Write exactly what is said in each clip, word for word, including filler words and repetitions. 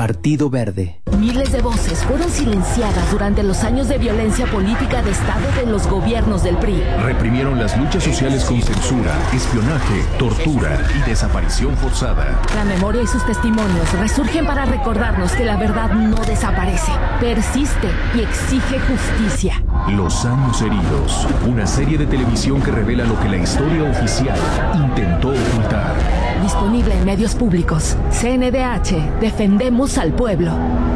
Partido Verde. Miles de voces fueron silenciadas durante los años de violencia política de Estado de los gobiernos del P R I. Reprimieron las luchas sociales con censura, espionaje, tortura y desaparición forzada. La memoria y sus testimonios resurgen para recordarnos que la verdad no desaparece, persiste y exige justicia. Los años heridos, una serie de televisión que revela lo que la historia oficial intentó ocultar. Disponible en medios públicos. C N D H, defendemos al pueblo.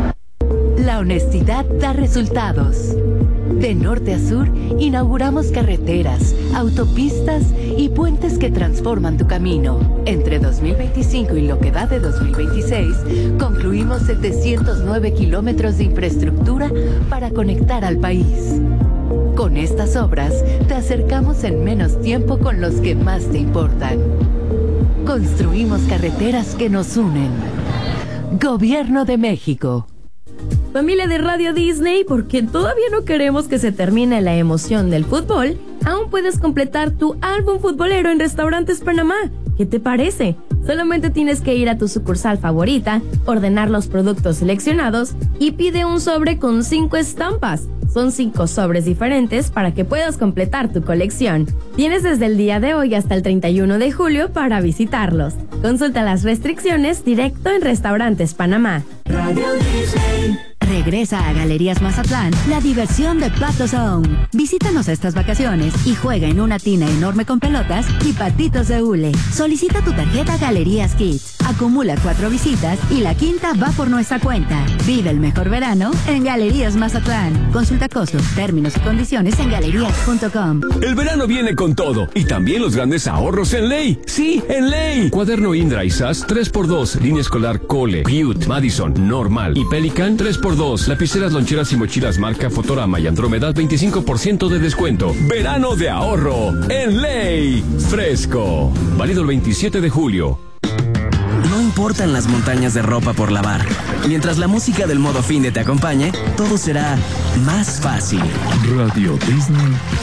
La honestidad da resultados. De norte a sur, inauguramos carreteras, autopistas y puentes que transforman tu camino. Entre dos mil veinticinco y lo que va de dos mil veintiséis, concluimos setecientos nueve kilómetros de infraestructura para conectar al país. Con estas obras, te acercamos en menos tiempo con los que más te importan. Construimos carreteras que nos unen. Gobierno de México. Familia de Radio Disney, porque todavía no queremos que se termine la emoción del fútbol, aún puedes completar tu álbum futbolero en Restaurantes Panamá. ¿Qué te parece? Solamente tienes que ir a tu sucursal favorita, ordenar los productos seleccionados y pide un sobre con cinco estampas. Son cinco sobres diferentes para que puedas completar tu colección. Tienes desde el día de hoy hasta el treinta y uno de julio para visitarlos. Consulta las restricciones directo en Restaurantes Panamá. Radio Disney. Regresa a Galerías Mazatlán la diversión de Pato Zone. Visítanos estas vacaciones y juega en una tina enorme con pelotas y patitos de hule. Solicita tu tarjeta Galerías Kids. Acumula cuatro visitas y la quinta va por nuestra cuenta. Vive el mejor verano en Galerías Mazatlán. Consulta costos, términos y condiciones en galerías punto com. El verano viene con todo y también los grandes ahorros en Ley. Sí, en Ley. Cuaderno Indra y S A S tres por dos. Línea escolar Cole, Cute, Madison, Normal y Pelican tres por dos. Lapiceras, loncheras y mochilas marca Fotorama y Andrómeda veinticinco por ciento de descuento. Verano de ahorro en Ley. Fresco. Válido el veintisiete de julio. No importan las montañas de ropa por lavar. Mientras la música del modo fin de te acompañe, todo será más fácil. Radio Disney.